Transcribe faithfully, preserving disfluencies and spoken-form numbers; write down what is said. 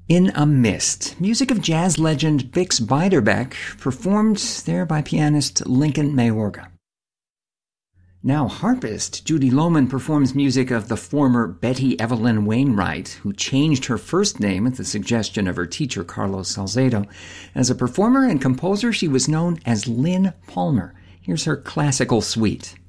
In a Mist, music of jazz legend Bix Beiderbecke, performed there by pianist Lincoln Mayorga. Now harpist Judy Lohman performs music of the former Betty Evelyn Wainwright, who changed her first name at the suggestion of her teacher Carlos Salcedo. As a performer and composer, she was known as Lynn Palmer. Here's her classical suite.